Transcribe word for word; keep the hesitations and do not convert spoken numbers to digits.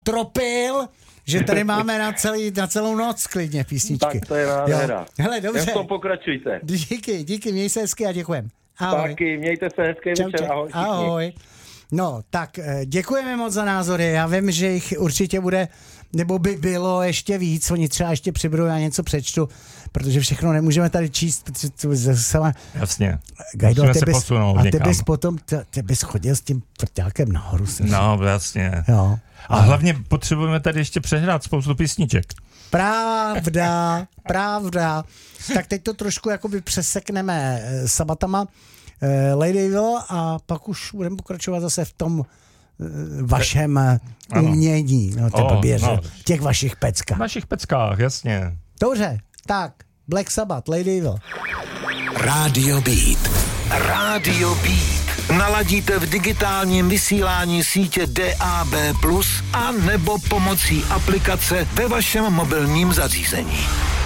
tropil, že tady máme na, celý, na celou noc klidně písničky. Tak to je nádhera. Hele, dobře. Jen to pokračujte. Díky, díky, měj se hezky a děkujem. Ahoj. Taky, mějte se hezký Čau, večer, čau. ahoj. Všichni. Ahoj. No, tak děkujeme moc za názory. Já vím, že jich určitě bude, nebo by bylo ještě víc. Oni třeba ještě přibudou, já něco přečtu, protože všechno nemůžeme tady číst, protože to sama... Jasně. Gajdo, a ty bys, a ty někam. bys potom, ty bys chodil s tím tvrďákem nahoru. No, jasně. Jo. A hlavně potřebujeme tady ještě přehrát spoustu písniček. Pravda, pravda. Tak teď to trošku jakoby přesekneme sabatama Lady Evil a pak už budeme pokračovat zase v tom vašem ano. umění. No, oh, běře, no. v těch vašich peckách. V vašich peckách, jasně. Dobře, tak, Black Sabbath, Lady Evil. Rádio Beat. Rádio Beat. Naladíte v digitálním vysílání sítě D A B plus, a nebo pomocí aplikace ve vašem mobilním zařízení.